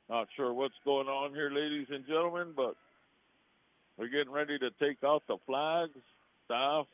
Not sure what's going on here, ladies and gentlemen, but we're getting ready to take out the flags. Staff.